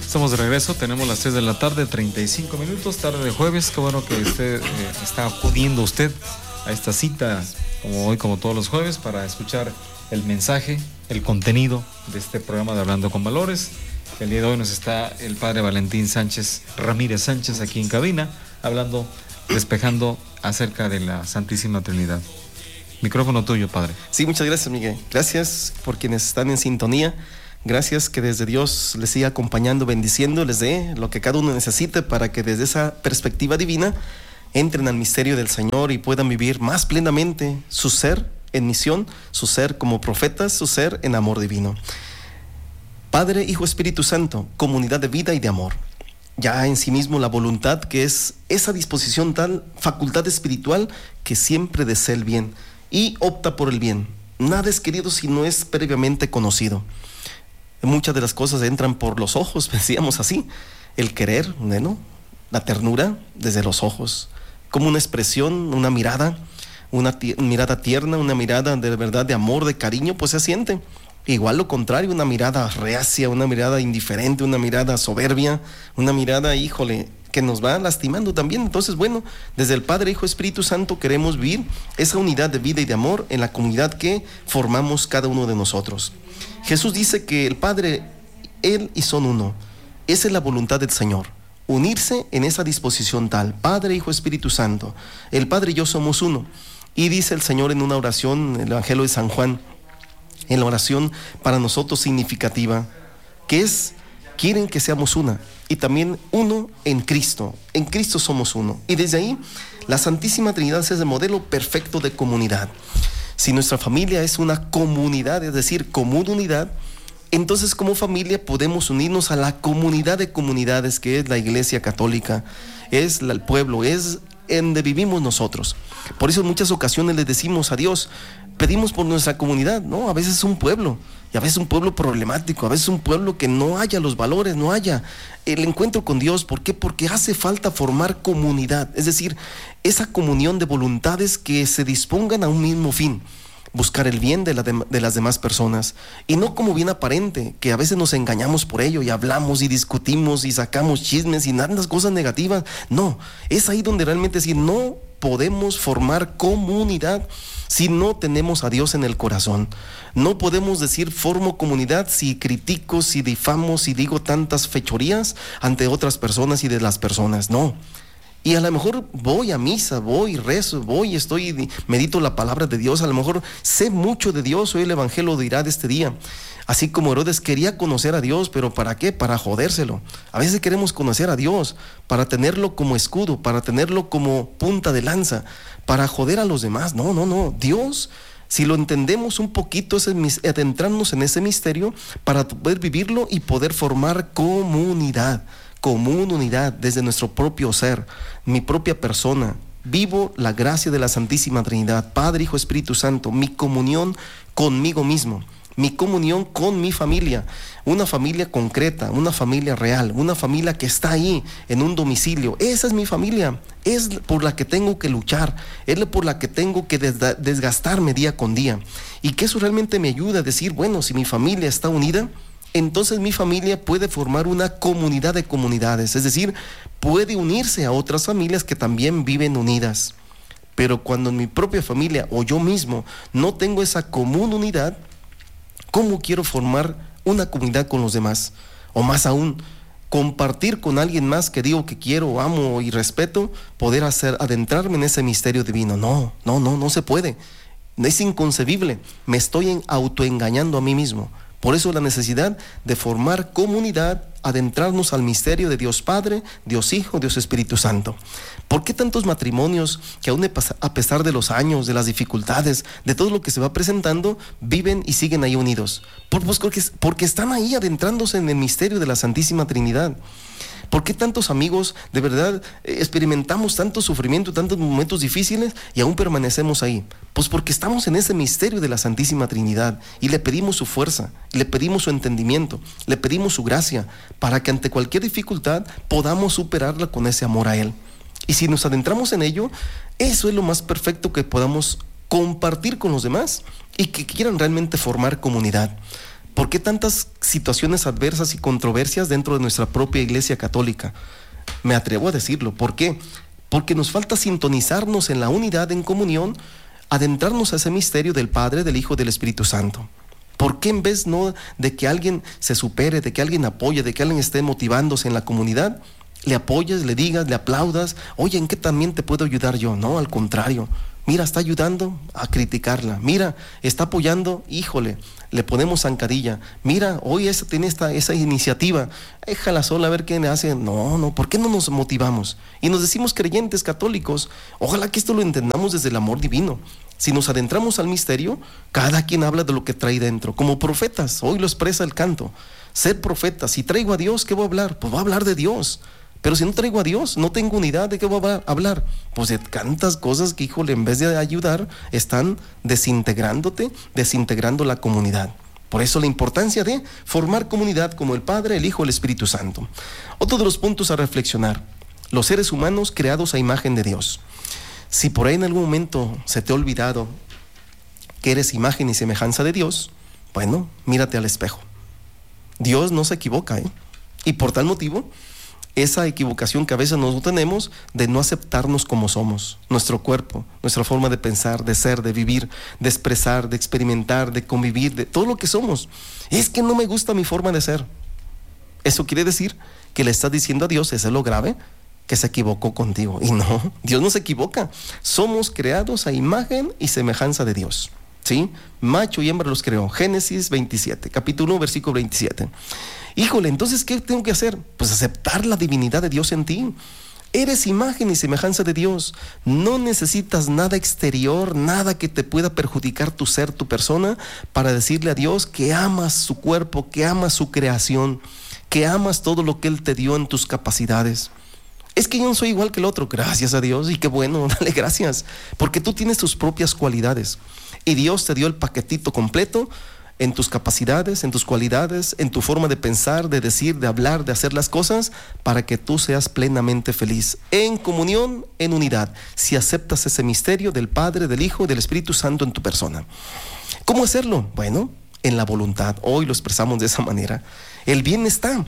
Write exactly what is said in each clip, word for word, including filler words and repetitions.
Estamos de regreso, tenemos las tres de la tarde, treinta y cinco minutos, tarde de jueves. Qué bueno que usted eh, está acudiendo usted a esta cita, como hoy, como todos los jueves, para escuchar el mensaje, el contenido de este programa de Hablando con Valores. El día de hoy nos está el padre Valentín Sánchez, Ramírez Sánchez, aquí en cabina, hablando, despejando acerca de la Santísima Trinidad. Micrófono tuyo, padre. Sí, muchas gracias, Miguel. Gracias por quienes están en sintonía. Gracias que desde Dios les siga acompañando, bendiciendo, les dé lo que cada uno necesite para que desde esa perspectiva divina entren al misterio del Señor y puedan vivir más plenamente su ser en misión, su ser como profetas, su ser en amor divino. Padre, Hijo, Espíritu Santo, comunidad de vida y de amor. Ya en sí mismo la voluntad, que es esa disposición tal, facultad espiritual que siempre desea el bien y opta por el bien. Nada es querido si no es previamente conocido. Muchas de las cosas entran por los ojos, decíamos así. El querer, bueno, la ternura desde los ojos, como una expresión, una mirada, una t- mirada tierna, una mirada de verdad de amor, de cariño, pues se siente. Igual lo contrario, una mirada reacia, una mirada indiferente, una mirada soberbia, una mirada, híjole, que nos va lastimando también. Entonces, bueno, desde el Padre, Hijo, Espíritu Santo queremos vivir esa unidad de vida y de amor en la comunidad que formamos cada uno de nosotros. Jesús dice que el Padre, Él y son uno. Esa es la voluntad del Señor, unirse en esa disposición tal, Padre, Hijo, Espíritu Santo. El Padre y yo somos uno. Y dice el Señor en una oración, en el Evangelio de San Juan, en la oración para nosotros significativa, que es, quieren que seamos una, y también uno en Cristo. En Cristo somos uno. Y desde ahí, la Santísima Trinidad es el modelo perfecto de comunidad. Si nuestra familia es una comunidad, es decir, común unidad, entonces como familia podemos unirnos a la comunidad de comunidades que es la Iglesia Católica, es la, el pueblo, es en donde vivimos nosotros. Por eso en muchas ocasiones le decimos a Dios, pedimos por nuestra comunidad, ¿no? A veces es un pueblo, y a veces un pueblo problemático, a veces un pueblo que no haya los valores, no haya el encuentro con Dios. ¿Por qué? Porque hace falta formar comunidad, es decir, esa comunión de voluntades que se dispongan a un mismo fin, buscar el bien de, la de, de las demás personas, y no como bien aparente, que a veces nos engañamos por ello y hablamos y discutimos y sacamos chismes y tantas cosas negativas. No, es ahí donde realmente decir, no podemos formar comunidad si no tenemos a Dios en el corazón. No podemos decir formo comunidad si critico, si difamo, si digo tantas fechorías ante otras personas y de las personas. No. Y a lo mejor voy a misa, voy, rezo, voy, estoy, medito la palabra de Dios, a lo mejor sé mucho de Dios, hoy el Evangelio dirá de este día. Así como Herodes quería conocer a Dios, pero ¿para qué? Para jodérselo. A veces queremos conocer a Dios para tenerlo como escudo, para tenerlo como punta de lanza, para joder a los demás. No, no, no. Dios, si lo entendemos un poquito, es adentrarnos en ese misterio para poder vivirlo y poder formar comunidad. Común unidad desde nuestro propio ser, mi propia persona. Vivo la gracia de la Santísima Trinidad, Padre, Hijo, Espíritu Santo, mi comunión conmigo mismo, mi comunión con mi familia, una familia concreta, una familia real, una familia que está ahí en un domicilio. Esa es mi familia, es por la que tengo que luchar, es por la que tengo que desgastarme día con día. Y que eso realmente me ayuda a decir, bueno, si mi familia está unida, entonces mi familia puede formar una comunidad de comunidades, es decir, puede unirse a otras familias que también viven unidas. Pero cuando en mi propia familia o yo mismo no tengo esa común unidad, ¿cómo quiero formar una comunidad con los demás? O más aún, compartir con alguien más que digo que quiero, amo y respeto, poder hacer, adentrarme en ese misterio divino. No, no, no, no se puede. Es inconcebible. Me estoy en, autoengañando a mí mismo. Por eso la necesidad de formar comunidad, adentrarnos al misterio de Dios Padre, Dios Hijo, Dios Espíritu Santo. ¿Por qué tantos matrimonios que aún a pesar de los años, de las dificultades, de todo lo que se va presentando, viven y siguen ahí unidos? Por, pues, porque, porque están ahí adentrándose en el misterio de la Santísima Trinidad. ¿Por qué tantos amigos de verdad experimentamos tanto sufrimiento, tantos momentos difíciles y aún permanecemos ahí? Pues porque estamos en ese misterio de la Santísima Trinidad y le pedimos su fuerza, le pedimos su entendimiento, le pedimos su gracia para que ante cualquier dificultad podamos superarla con ese amor a Él. Y si nos adentramos en ello, eso es lo más perfecto que podamos compartir con los demás y que quieran realmente formar comunidad. ¿Por qué tantas situaciones adversas y controversias dentro de nuestra propia Iglesia Católica? Me atrevo a decirlo. ¿Por qué? Porque nos falta sintonizarnos en la unidad, en comunión, adentrarnos a ese misterio del Padre, del Hijo y del Espíritu Santo. ¿Por qué en vez no de que alguien se supere, de que alguien apoye, de que alguien esté motivándose en la comunidad, le apoyes, le digas, le aplaudas? Oye, ¿en qué también te puedo ayudar yo? No, al contrario. Mira, está ayudando a criticarla. Mira, está apoyando, híjole, le ponemos zancadilla. Mira, hoy esa, tiene esta, esa iniciativa, déjala sola a ver qué le hace. No, no, ¿por qué no nos motivamos? Y nos decimos creyentes católicos. Ojalá que esto lo entendamos desde el amor divino. Si nos adentramos al misterio, cada quien habla de lo que trae dentro. Como profetas, hoy lo expresa el canto. Ser profeta, si traigo a Dios, ¿qué voy a hablar? Pues voy a hablar de Dios. Pero si no traigo a Dios, no tengo unidad, ¿de qué voy a hablar? Pues de tantas cosas que, híjole, en vez de ayudar, están desintegrándote, desintegrando la comunidad. Por eso la importancia de formar comunidad como el Padre, el Hijo, el Espíritu Santo. Otro de los puntos a reflexionar: los seres humanos creados a imagen de Dios. Si por ahí en algún momento se te ha olvidado que eres imagen y semejanza de Dios, bueno, mírate al espejo. Dios no se equivoca, ¿eh? Y por tal motivo, esa equivocación que a veces nosotros tenemos de no aceptarnos como somos, nuestro cuerpo, nuestra forma de pensar, de ser, de vivir, de expresar, de experimentar, de convivir, de todo lo que somos. Es que no me gusta mi forma de ser. Eso quiere decir que le estás diciendo a Dios, eso es lo grave, que se equivocó contigo. Y no, Dios no se equivoca. Somos creados a imagen y semejanza de Dios, ¿sí? Macho y hembra los creó. Génesis veintisiete, capítulo uno, versículo veintisiete. Híjole, entonces, ¿qué tengo que hacer? Pues aceptar la divinidad de Dios en ti. Eres imagen y semejanza de Dios. No necesitas nada exterior, nada que te pueda perjudicar tu ser, tu persona, para decirle a Dios que amas su cuerpo, que amas su creación, que amas todo lo que Él te dio en tus capacidades. Es que yo no soy igual que el otro. Gracias a Dios, y qué bueno, dale gracias, porque tú tienes tus propias cualidades y Dios te dio el paquetito completo en tus capacidades, en tus cualidades, en tu forma de pensar, de decir, de hablar, de hacer las cosas, para que tú seas plenamente feliz, en comunión, en unidad, si aceptas ese misterio del Padre, del Hijo y del Espíritu Santo en tu persona. ¿Cómo hacerlo? Bueno, en la voluntad. Hoy lo expresamos de esa manera. El bien está,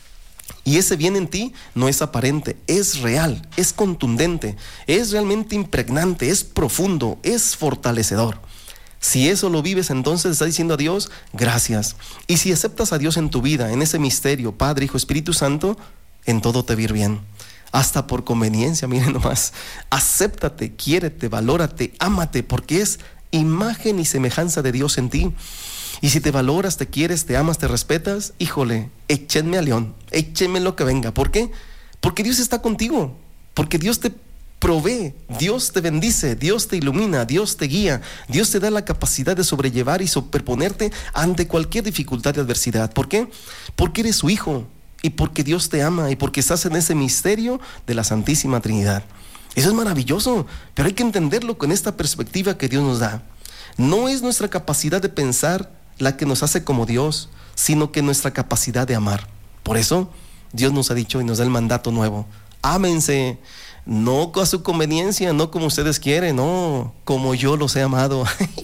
y ese bien en ti no es aparente, es real, es contundente, es realmente impregnante, es profundo, es fortalecedor. Si eso lo vives, entonces estás diciendo a Dios, gracias. Y si aceptas a Dios en tu vida, en ese misterio, Padre, Hijo, Espíritu Santo, en todo te va a ir bien. Hasta por conveniencia, miren nomás. Acéptate, quiérete, valórate, ámate, porque es imagen y semejanza de Dios en ti. Y si te valoras, te quieres, te amas, te respetas, híjole, échenme a león, échenme lo que venga. ¿Por qué? Porque Dios está contigo, porque Dios te provee, Dios te bendice, Dios te ilumina, Dios te guía, Dios te da la capacidad de sobrellevar y superponerte ante cualquier dificultad y adversidad. ¿Por qué? Porque eres su hijo y porque Dios te ama y porque estás en ese misterio de la Santísima Trinidad. Eso es maravilloso, pero hay que entenderlo con esta perspectiva que Dios nos da. No es nuestra capacidad de pensar la que nos hace como Dios, sino que nuestra capacidad de amar. Por eso Dios nos ha dicho y nos da el mandato nuevo: ámense, no a su conveniencia, no como ustedes quieren, no como yo los he amado.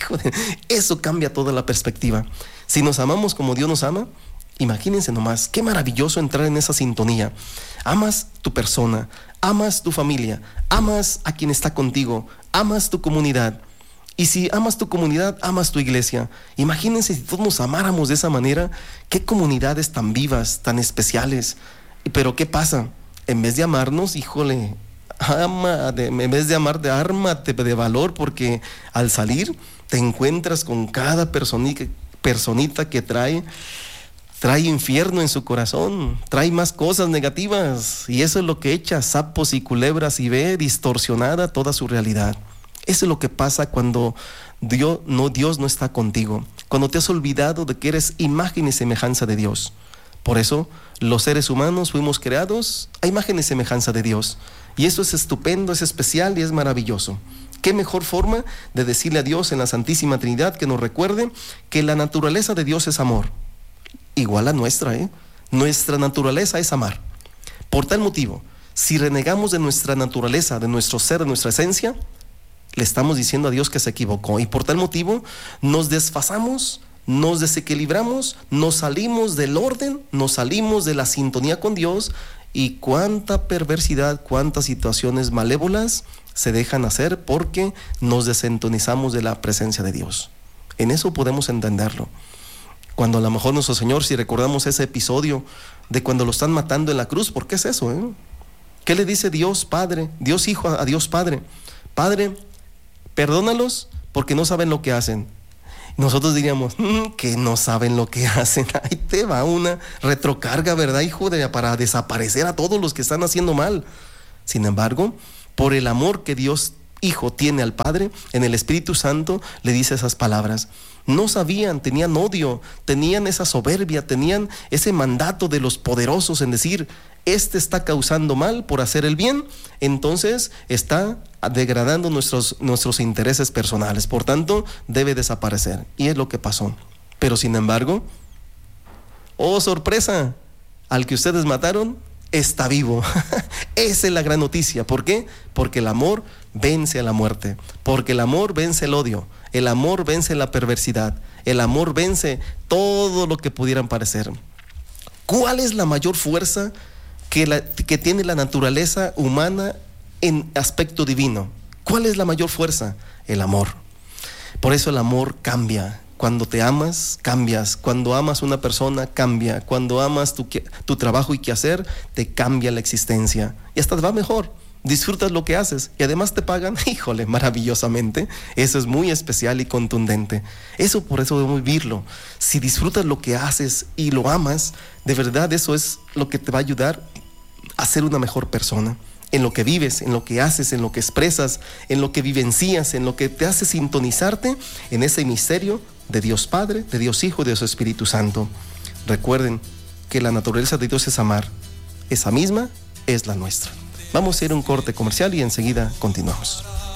Eso cambia toda la perspectiva. Si nos amamos como Dios nos ama, imagínense nomás, qué maravilloso entrar en esa sintonía. Amas tu persona, amas tu familia, amas a quien está contigo, amas tu comunidad. Y si amas tu comunidad, amas tu iglesia. Imagínense si todos nos amáramos de esa manera, qué comunidades tan vivas, tan especiales. Pero ¿qué pasa? En vez de amarnos, híjole, ama, de, en vez de amarte, ármate de valor, porque al salir te encuentras con cada personita, personita que trae, trae infierno en su corazón, trae más cosas negativas, y eso es lo que echa sapos y culebras y ve distorsionada toda su realidad. Eso es lo que pasa cuando Dios no, Dios no está contigo, cuando te has olvidado de que eres imagen y semejanza de Dios. Por eso los seres humanos fuimos creados a imagen y semejanza de Dios. Y eso es estupendo, es especial y es maravilloso. ¿Qué mejor forma de decirle a Dios en la Santísima Trinidad que nos recuerde que la naturaleza de Dios es amor? Igual a nuestra, ¿eh? Nuestra naturaleza es amar. Por tal motivo, si renegamos de nuestra naturaleza, de nuestro ser, de nuestra esencia, le estamos diciendo a Dios que se equivocó. Y por tal motivo nos desfasamos, nos desequilibramos, nos salimos del orden, nos salimos de la sintonía con Dios, y cuánta perversidad, cuántas situaciones malévolas se dejan hacer porque nos desintonizamos de la presencia de Dios. En eso podemos entenderlo. Cuando a lo mejor nuestro Señor, si recordamos ese episodio de cuando lo están matando en la cruz, ¿por qué es eso? Eh? ¿Qué le dice Dios Padre, Dios Hijo a Dios Padre? Padre, perdónalos porque no saben lo que hacen. Nosotros diríamos, mmm, que no saben lo que hacen. Ahí te va una retrocarga, ¿verdad, hijo? De, para desaparecer a todos los que están haciendo mal. Sin embargo, por el amor que Dios Hijo tiene al Padre, en el Espíritu Santo le dice esas palabras. No sabían, tenían odio, tenían esa soberbia, tenían ese mandato de los poderosos en decir, este está causando mal por hacer el bien, entonces está degradando nuestros, nuestros intereses personales, por tanto debe desaparecer. Y es lo que pasó. Pero sin embargo, oh sorpresa, al que ustedes mataron está vivo. Esa es la gran noticia. ¿Por qué? Porque el amor vence a la muerte, porque el amor vence el odio, el amor vence la perversidad, el amor vence todo lo que pudieran parecer. ¿Cuál es la mayor fuerza que, la, que tiene la naturaleza humana en aspecto divino? ¿Cuál es la mayor fuerza? El amor. Por eso el amor cambia. Cuando te amas, cambias. Cuando amas a una persona, cambia. Cuando amas tu, tu trabajo y quehacer, te cambia la existencia. Y hasta te va mejor. Disfrutas lo que haces y además te pagan, híjole, maravillosamente. Eso es muy especial y contundente. Eso, por eso debemos vivirlo. Si disfrutas lo que haces y lo amas, de verdad eso es lo que te va a ayudar a ser una mejor persona. En lo que vives, en lo que haces, en lo que expresas, en lo que vivencias, en lo que te hace sintonizarte en ese misterio de Dios Padre, de Dios Hijo y de su Espíritu Santo. Recuerden que la naturaleza de Dios es amar. Esa misma es la nuestra. Vamos a ir a un corte comercial y enseguida continuamos.